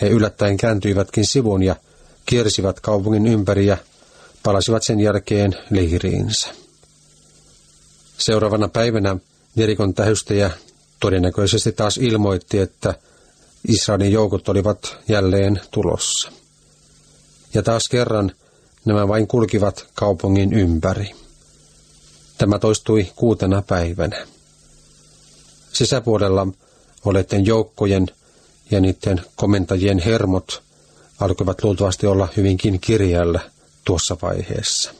He yllättäen kääntyivätkin sivun ja kiersivät kaupungin ympäri ja palasivat sen jälkeen leiriinsä. Seuraavana päivänä Jerikon tähystäjä todennäköisesti taas ilmoitti, että Israelin joukot olivat jälleen tulossa. Ja taas kerran nämä vain kulkivat kaupungin ympäri. Tämä toistui 6. päivänä. Sisäpuolella olleiden joukkojen ja niiden komentajien hermot alkoivat luultavasti olla hyvinkin kireällä tuossa vaiheessa.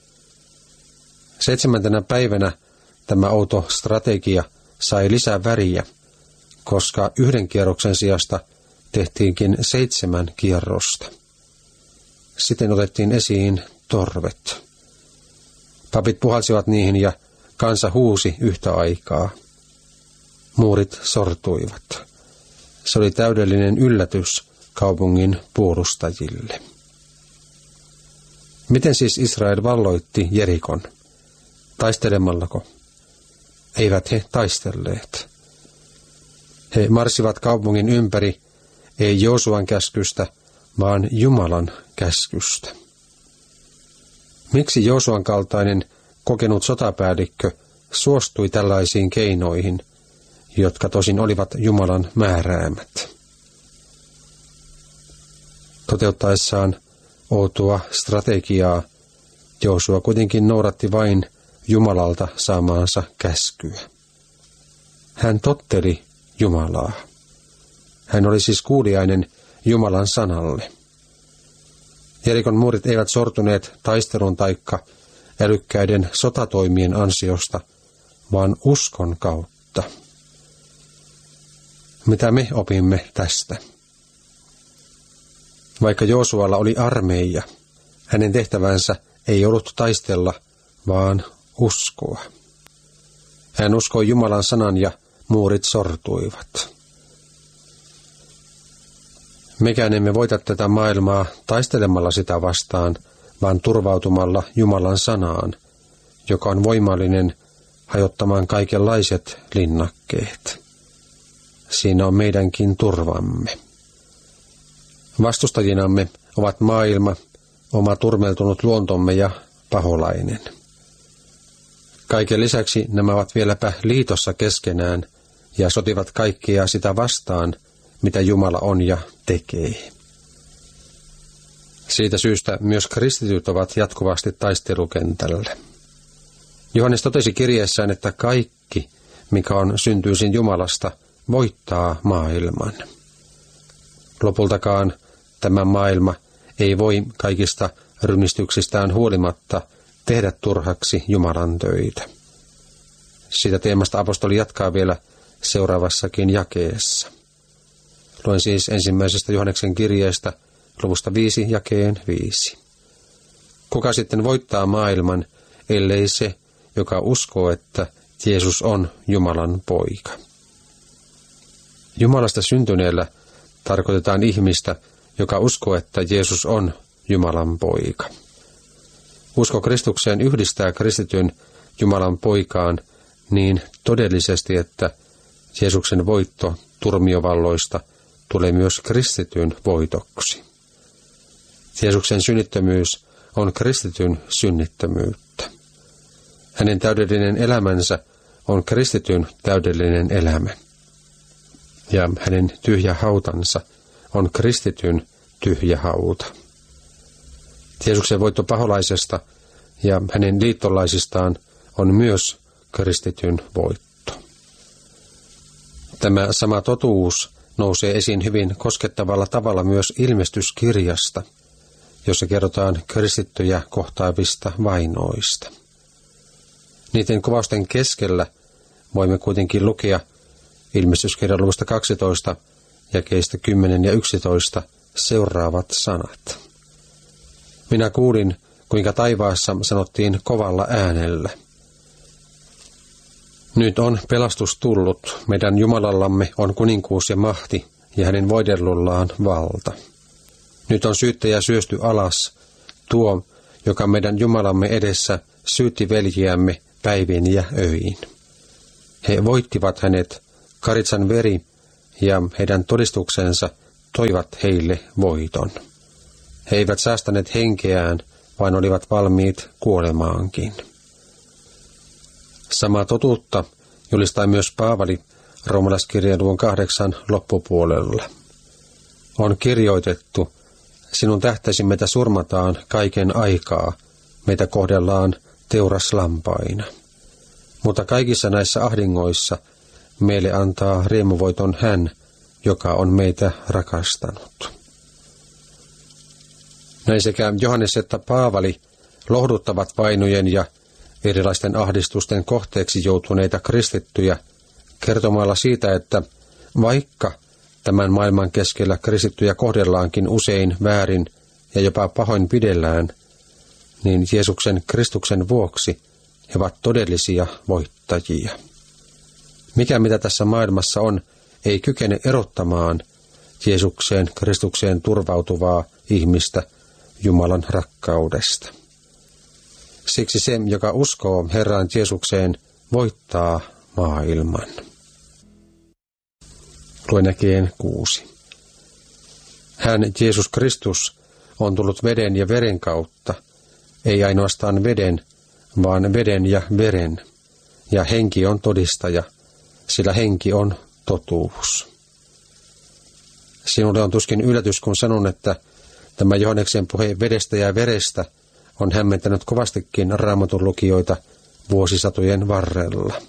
7. päivänä tämä outo strategia sai lisää väriä, koska 1 kierroksen sijasta tehtiinkin 7 kierrosta. Sitten otettiin esiin torvet. Papit puhalsivat niihin ja kansa huusi yhtä aikaa. Muurit sortuivat. Se oli täydellinen yllätys kaupungin puolustajille. Miten siis Israel valloitti Jerikon? Taistelemallako? Eivät he taistelleet. He marssivat kaupungin ympäri, ei Joosuan käskystä, vaan Jumalan käskystä. Miksi Joosuan kaltainen kokenut sotapäällikkö suostui tällaisiin keinoihin, jotka tosin olivat Jumalan määräämät? Toteuttaessaan outoa strategiaa Joosua kuitenkin noudatti vain Jumalalta saamaansa käskyä. Hän totteli Jumalaa. Hän oli siis kuuliainen Jumalan sanalle. Jerikon muurit eivät sortuneet taistelun taikka älykkäiden sotatoimien ansiosta, vaan uskon kautta. Mitä me opimme tästä? Vaikka Joosualla oli armeija, hänen tehtävänsä ei ollut taistella, vaan uskoa. Hän uskoi Jumalan sanan ja muurit sortuivat. Mekään emme voita tätä maailmaa taistelemalla sitä vastaan, vaan turvautumalla Jumalan sanaan, joka on voimallinen hajottamaan kaikenlaiset linnakkeet. Siinä on meidänkin turvamme. Vastustajinamme ovat maailma, oma turmeltunut luontomme ja paholainen. Kaiken lisäksi nämä ovat vieläpä liitossa keskenään ja sotivat kaikkea sitä vastaan, mitä Jumala on ja tekee. Siitä syystä myös kristityt ovat jatkuvasti taistelukentällä. Johannes totesi kirjeessään, että kaikki, mikä on syntyisin Jumalasta, voittaa maailman. Lopultakaan tämä maailma ei voi kaikista rymistyksistään huolimatta tehdä turhaksi Jumalan töitä. Siitä teemasta apostoli jatkaa vielä seuraavassakin jakeessa. Luen siis 1. Johanneksen kirjeestä luvusta 5 jakeen 5. Kuka sitten voittaa maailman, ellei se, joka uskoo, että Jeesus on Jumalan poika? Jumalasta syntyneellä tarkoitetaan ihmistä, joka uskoo, että Jeesus on Jumalan poika. Usko Kristukseen yhdistää kristityn Jumalan poikaan niin todellisesti, että Jeesuksen voitto turmiovalloista tulee myös kristityn voitoksi. Jeesuksen synnittömyys on kristityn synnittömyyttä. Hänen täydellinen elämänsä on kristityn täydellinen elämä. Ja hänen tyhjä hautansa on kristityn tyhjä hauta. Jeesuksen voitto paholaisesta ja hänen liittolaisistaan on myös kristityn voitto. Tämä sama totuus nousee esiin hyvin koskettavalla tavalla myös ilmestyskirjasta, jossa kerrotaan kristittyjä kohtaavista vainoista. Niiden kuvausten keskellä voimme kuitenkin lukea ilmestyskirjan luvusta 12, jakeista 10 ja 11 seuraavat sanat. Minä kuulin, kuinka taivaassa sanottiin kovalla äänellä. Nyt on pelastus tullut, meidän Jumalallamme on kuninkuus ja mahti, ja hänen voidellullaan valta. Nyt on syyttäjä syösty alas, tuo, joka meidän Jumalamme edessä syytti veljiämme päivin ja öin. He voittivat hänet, karitsan veri ja heidän todistuksensa toivat heille voiton. He eivät säästäneet henkeään, vaan olivat valmiit kuolemaankin. Samaa totuutta julistaa myös Paavali roomalaiskirjeen luvun 8 loppupuolella. On kirjoitettu, sinun tähtäsi meitä surmataan kaiken aikaa, meitä kohdellaan teuraslampaina. Mutta kaikissa näissä ahdingoissa meille antaa riemuvoiton hän, joka on meitä rakastanut. Näin sekä Johannes että Paavali lohduttavat vainojen ja erilaisten ahdistusten kohteeksi joutuneita kristittyjä kertomalla siitä, että vaikka tämän maailman keskellä kristittyjä kohdellaankin usein väärin ja jopa pahoinpidellään, niin Jeesuksen Kristuksen vuoksi he ovat todellisia voittajia. Mikä mitä tässä maailmassa on, ei kykene erottamaan Jeesukseen Kristukseen turvautuvaa ihmistä Jumalan rakkaudesta. Siksi se, joka uskoo Herran Jeesukseen, voittaa maailman. Luen Jakeen 6. Hän, Jeesus Kristus, on tullut veden ja veren kautta, ei ainoastaan veden, vaan veden ja veren, ja henki on todistaja, sillä henki on totuus. Sinulle on tuskin yllätys, kun sanon, että tämä Johanneksen puhe vedestä ja verestä on hämmentänyt kovastikin Raamatun lukijoita vuosisatojen varrella.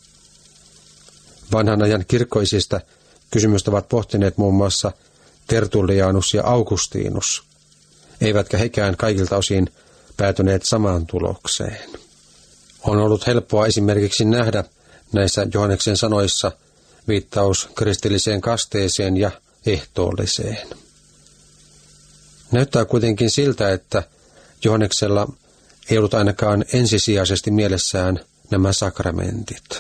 Vanhan ajan kirkkoisista kysymystä ovat pohtineet muun muassa Tertullianus ja Augustinus, eivätkä hekään kaikilta osin päätyneet samaan tulokseen. On ollut helppoa esimerkiksi nähdä näissä Johanneksen sanoissa viittaus kristilliseen kasteeseen ja ehtoolliseen. Näyttää kuitenkin siltä, että Johanneksella ei ollut ainakaan ensisijaisesti mielessään nämä sakramentit.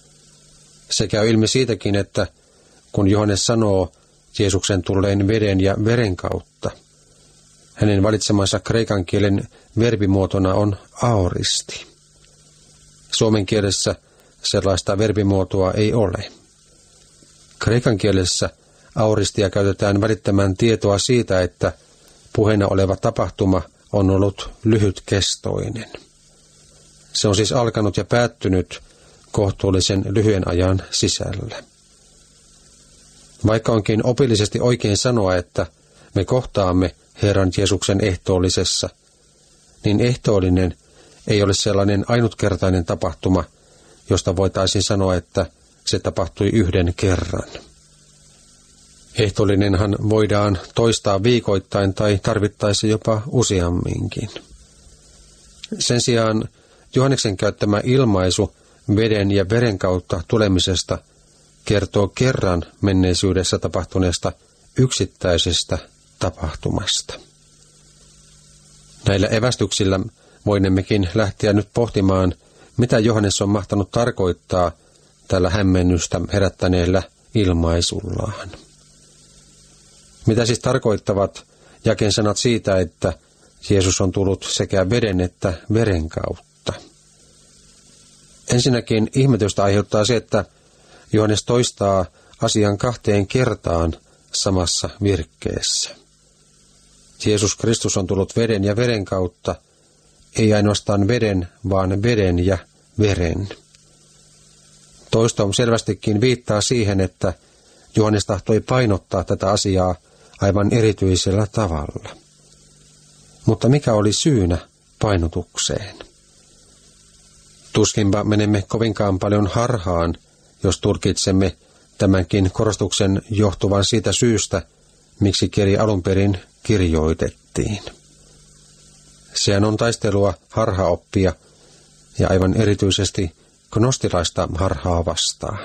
Se käy ilmi siitäkin, että kun Johannes sanoo Jeesuksen tulleen veden ja veren kautta, hänen valitsemansa kreikan kielen verbimuotona on aoristi. Suomen kielessä sellaista verbimuotoa ei ole. Kreikan kielessä auristia käytetään välittämään tietoa siitä, että puheena oleva tapahtuma on ollut lyhytkestoinen. Se on siis alkanut ja päättynyt kohtuullisen lyhyen ajan sisällä. Vaikka onkin opillisesti oikein sanoa, että me kohtaamme Herran Jeesuksen ehtoollisessa, niin ehtoollinen ei ole sellainen ainutkertainen tapahtuma, josta voitaisiin sanoa, että se tapahtui yhden kerran. Ehtoollinenhan voidaan toistaa viikoittain tai tarvittaessa jopa useamminkin. Sen sijaan Johanneksen käyttämä ilmaisu veden ja veren kautta tulemisesta kertoo kerran menneisyydessä tapahtuneesta yksittäisestä tapahtumasta. Näillä evästyksillä voinemmekin lähteä nyt pohtimaan, mitä Johannes on mahtanut tarkoittaa tällä hämmennystä herättäneellä ilmaisullaan. Mitä siis tarkoittavat jakeen sanat siitä, että Jeesus on tullut sekä veden että veren kautta? Ensinnäkin ihmetystä aiheuttaa se, että Johannes toistaa asian 2 kertaan samassa virkkeessä. Jeesus Kristus on tullut veden ja veren kautta, ei ainoastaan veden, vaan veden ja veren. Toisto selvästikin viittaa siihen, että Johannes tahtoi painottaa tätä asiaa aivan erityisellä tavalla. Mutta mikä oli syynä painotukseen? Tuskinpa menemme kovinkaan paljon harhaan, jos tulkitsemme tämänkin korostuksen johtuvan siitä syystä, miksi kirja alun perin kirjoitettiin. Sehän on taistelua harhaoppia ja aivan erityisesti gnostilaista harhaa vastaan.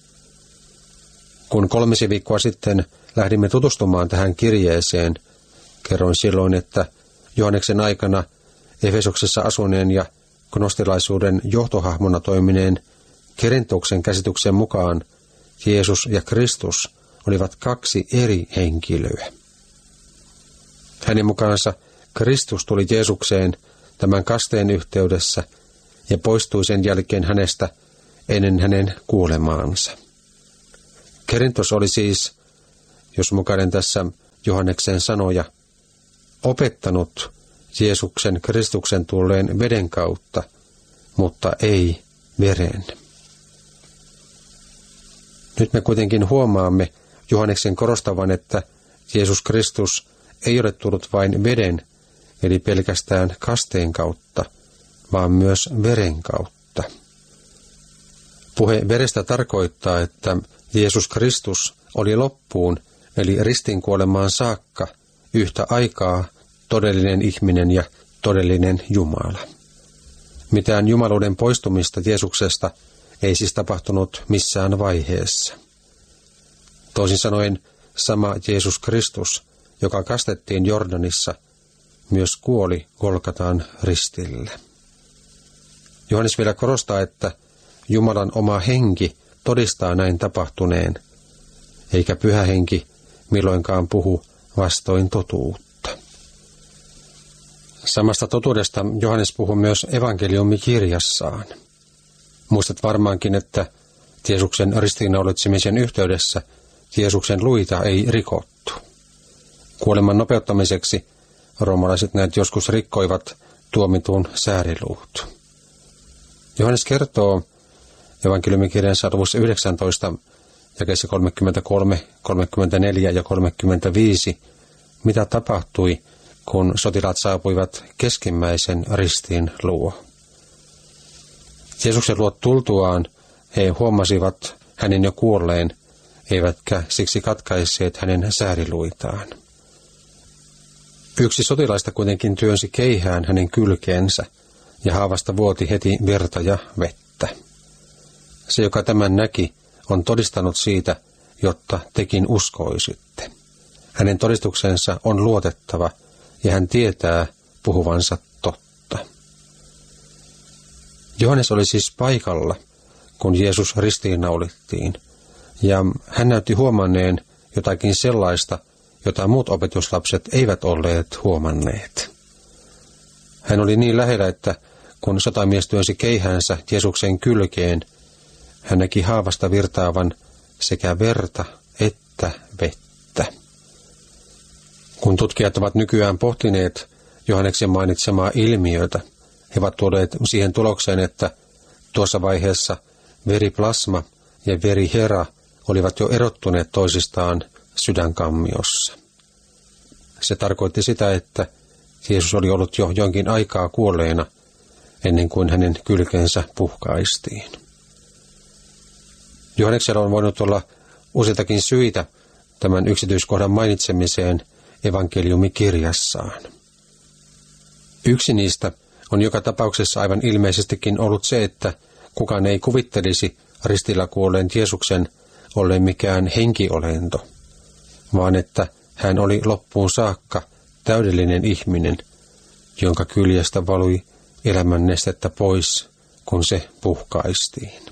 Kun 3 viikkoa sitten lähdimme tutustumaan tähän kirjeeseen, kerroin silloin, että Johanneksen aikana Efesoksessa asuneen ja gnostilaisuuden johtohahmona toimineen Kerentoksen käsityksen mukaan Jeesus ja Kristus olivat 2 eri henkilöä. Hänen mukaansa Kristus tuli Jeesukseen tämän kasteen yhteydessä ja poistui sen jälkeen hänestä ennen hänen kuolemaansa. Kerentos oli siis jos mukainen tässä Johanneksen sanoja, opettanut Jeesuksen Kristuksen tulleen veden kautta, mutta ei veren. Nyt me kuitenkin huomaamme Johanneksen korostavan, että Jeesus Kristus ei ole tullut vain veden, eli pelkästään kasteen kautta, vaan myös veren kautta. Puhe verestä tarkoittaa, että Jeesus Kristus oli loppuun, eli ristinkuolemaan saakka, yhtä aikaa todellinen ihminen ja todellinen Jumala. Mitään jumaluuden poistumista Jeesuksesta ei siis tapahtunut missään vaiheessa. Toisin sanoen sama Jeesus Kristus, joka kastettiin Jordanissa, myös kuoli Golgatan ristillä. Johannes vielä korostaa, että Jumalan oma henki todistaa näin tapahtuneen, eikä pyhä henki milloinkaan puhu vastoin totuutta. Samasta totuudesta Johannes puhuu myös evankeliumikirjassaan. Muistat varmaankin, että Jeesuksen ristiinnaulitsemisen yhteydessä Jeesuksen luita ei rikottu. Kuoleman nopeuttamiseksi roomalaiset näet joskus rikkoivat tuomitun sääriluut. Johannes kertoo evankeliumikirjansa luvussa 19, jakeissa 33, 34 ja 35, mitä tapahtui, kun sotilaat saapuivat keskimmäisen ristin luo. Jeesuksen luo tultuaan he huomasivat hänen jo kuolleen, eivätkä siksi katkaisseet hänen sääriluitaan. Yksi sotilaista kuitenkin työnsi keihään hänen kylkeensä, ja haavasta vuoti heti verta ja vettä. Se, joka tämän näki, on todistanut siitä, jotta tekin uskoisitte. Hänen todistuksensa on luotettava, ja hän tietää puhuvansa totta. Johannes oli siis paikalla, kun Jeesus ristiinnaulittiin, ja hän näytti huomanneen jotakin sellaista, jota muut opetuslapset eivät olleet huomanneet. Hän oli niin lähellä, että kun sotamies työnsi keihäänsä Jeesuksen kylkeen, hän näki haavasta virtaavan sekä verta että vettä. Kun tutkijat ovat nykyään pohtineet Johanneksen mainitsemaa ilmiötä, he ovat tulleet siihen tulokseen, että tuossa vaiheessa veriplasma ja verihera olivat jo erottuneet toisistaan sydänkammiossa. Se tarkoitti sitä, että Jeesus oli ollut jo jonkin aikaa kuolleena ennen kuin hänen kylkeensä puhkaistiin. Johanneksella on voinut olla useitakin syitä tämän yksityiskohdan mainitsemiseen evankeliumikirjassaan. Yksi niistä on joka tapauksessa aivan ilmeisestikin ollut se, että kukaan ei kuvittelisi ristillä kuolleen Jeesuksen olleen mikään henkiolento, vaan että hän oli loppuun saakka täydellinen ihminen, jonka kyljestä valui elämän nestettä pois, kun se puhkaistiin.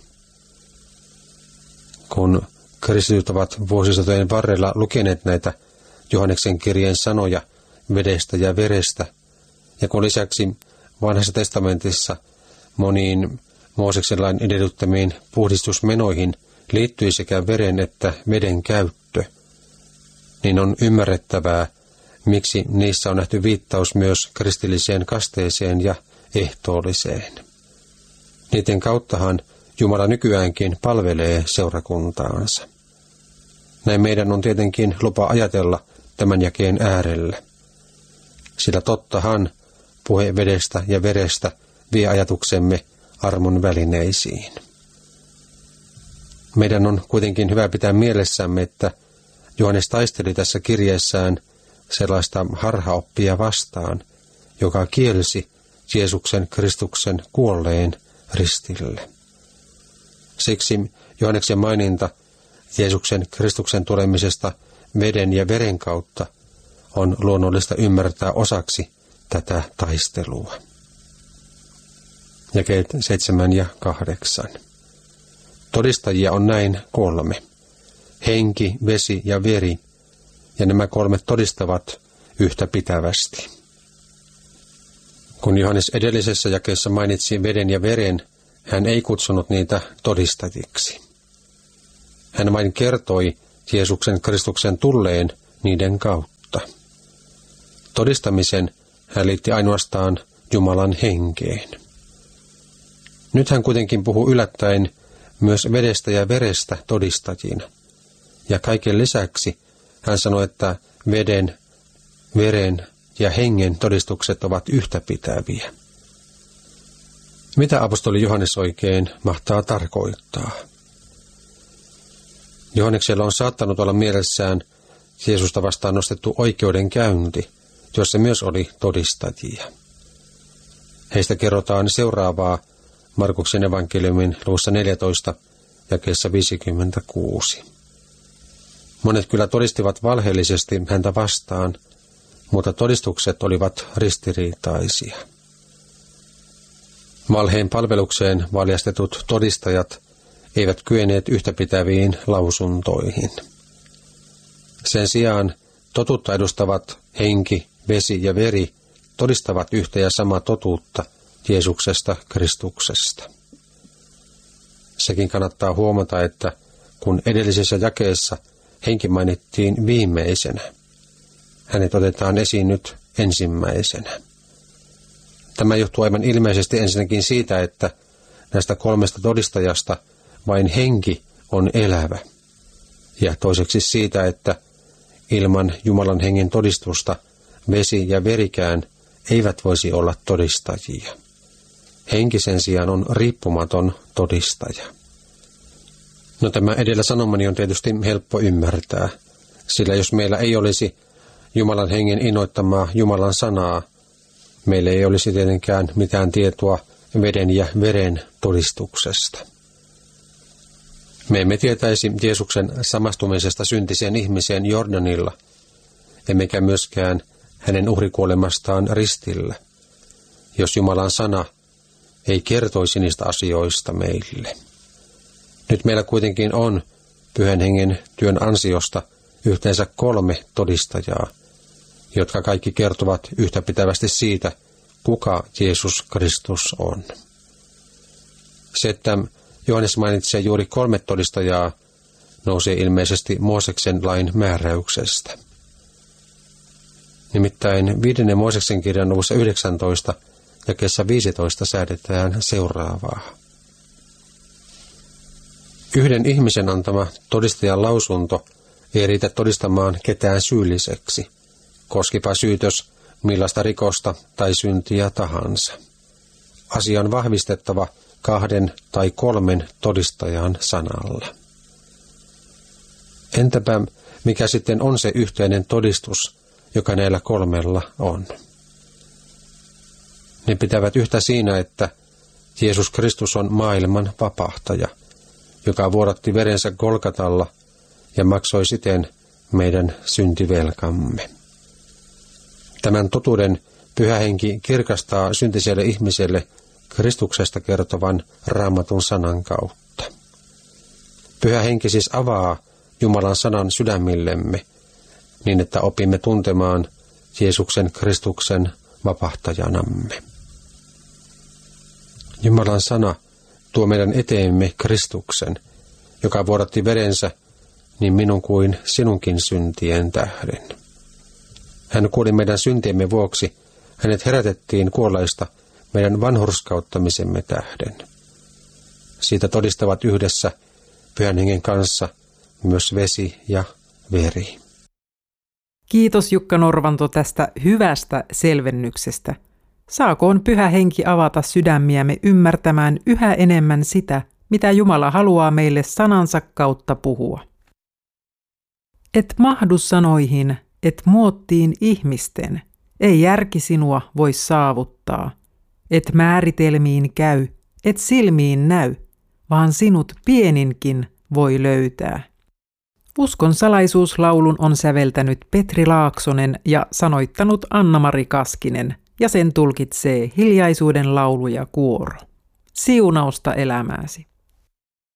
Kun kristityt ovat vuosisatojen varrella lukeneet näitä Johanneksen kirjeen sanoja vedestä ja verestä, ja kun lisäksi Vanhassa testamentissa moniin Mooseksen lain edellyttämiin puhdistusmenoihin liittyi sekä veren että veden käyttö, niin on ymmärrettävää, miksi niissä on nähty viittaus myös kristilliseen kasteeseen ja ehtoolliseen. Niiden kauttahan Jumala nykyäänkin palvelee seurakuntaansa. Näin meidän on tietenkin lupa ajatella tämän jakeen äärellä, sillä tottahan puhe vedestä ja verestä vie ajatuksemme armon välineisiin. Meidän on kuitenkin hyvä pitää mielessämme, että Johannes taisteli tässä kirjeessään sellaista harhaoppia vastaan, joka kielsi Jeesuksen Kristuksen kuolleen ristille. Siksi Johanneksen maininta Jeesuksen Kristuksen tulemisesta veden ja veren kautta on luonnollista ymmärtää osaksi tätä taistelua. Jakeet 7 ja 8. Todistajia on näin 3. Henki, vesi ja veri, ja nämä 3 todistavat yhtä pitävästi. Kun Johannes edellisessä jakeessa mainitsi veden ja veren, hän ei kutsunut niitä todistajiksi. Hän vain kertoi, Jeesuksen Kristuksen tulleen niiden kautta. Todistamisen hän liitti ainoastaan Jumalan henkeen. Nyt hän kuitenkin puhuu yllättäen myös vedestä ja verestä todistajina. Ja kaiken lisäksi hän sanoi, että veden, veren ja hengen todistukset ovat yhtäpitäviä. Mitä apostoli Johannes oikein mahtaa tarkoittaa? Johanneksella on saattanut olla mielessään Jeesusta vastaan nostettu oikeudenkäynti, jossa myös oli todistajia. Heistä kerrotaan seuraavaa Markuksen evankeliumin luvussa 14, jakeessa 56. Monet kyllä todistivat valheellisesti häntä vastaan, mutta todistukset olivat ristiriitaisia. Valheen palvelukseen valjastetut todistajat eivät kyenneet yhtäpitäviin lausuntoihin. Sen sijaan totuutta edustavat henki, vesi ja veri todistavat yhtä ja samaa totuutta Jeesuksesta Kristuksesta. Sekin kannattaa huomata, että kun edellisessä jakeessa henki mainittiin viimeisenä, hänet otetaan esiin nyt ensimmäisenä. Tämä johtuu aivan ilmeisesti ensinnäkin siitä, että näistä kolmesta todistajasta vain henki on elävä. Ja toiseksi siitä, että ilman Jumalan hengen todistusta vesi ja verikään eivät voisi olla todistajia. Henki sen sijaan on riippumaton todistaja. No, tämä edellä sanomani on tietysti helppo ymmärtää, sillä jos meillä ei olisi Jumalan hengen innoittamaa Jumalan sanaa, meillä ei olisi tietenkään mitään tietoa veden ja veren todistuksesta. Me emme tietäisi Jeesuksen samastumisesta syntiseen ihmiseen Jordanilla, emmekä myöskään hänen uhrikuolemastaan ristillä, jos Jumalan sana ei kertoisi niistä asioista meille. Nyt meillä kuitenkin on Pyhän Hengen työn ansiosta yhteensä 3 todistajaa, jotka kaikki kertovat yhtäpitävästi siitä, kuka Jeesus Kristus on. Se, että Johannes mainitsee juuri 3 todistajaa, nousee ilmeisesti Mooseksen lain määräyksestä. Nimittäin 5. Mooseksen kirjan luvussa 19, jakeessa 15 säädetään seuraavaa. Yhden ihmisen antama todistajan lausunto ei riitä todistamaan ketään syylliseksi, koskipa syytös millaista rikosta tai syntiä tahansa. Asia on vahvistettava 2 tai 3 todistajan sanalla. Entäpä mikä sitten on se yhteinen todistus, joka näillä 3 on? Ne pitävät yhtä siinä, että Jeesus Kristus on maailman vapahtaja, joka vuodatti verensä Golgatalla ja maksoi siten meidän syntivelkamme. Tämän totuuden Pyhä Henki kirkastaa syntiselle ihmiselle Kristuksesta kertovan Raamatun sanan kautta. Pyhä Henki siis avaa Jumalan sanan sydämillemme, niin että opimme tuntemaan Jeesuksen Kristuksen vapahtajanamme. Jumalan sana tuo meidän eteemme Kristuksen, joka vuodatti verensä niin minun kuin sinunkin syntien tähden. Hän kuoli meidän syntiemme vuoksi, hänet herätettiin kuolleista meidän vanhurskauttamisemme tähden. Siitä todistavat yhdessä Pyhän Hengen kanssa myös vesi ja veri. Kiitos Jukka Norvanto tästä hyvästä selvennyksestä. Saakoon Pyhä Henki avata sydämiämme ymmärtämään yhä enemmän sitä, mitä Jumala haluaa meille sanansa kautta puhua. Et mahdu sanoihin, et muottiin ihmisten, ei järki sinua voi saavuttaa. Et määritelmiin käy, et silmiin näy, vaan sinut pieninkin voi löytää. Uskon salaisuuslaulun on säveltänyt Petri Laaksonen ja sanoittanut Anna-Mari Kaskinen, ja sen tulkitsee Hiljaisuuden laulu ja kuoro. Siunausta elämääsi.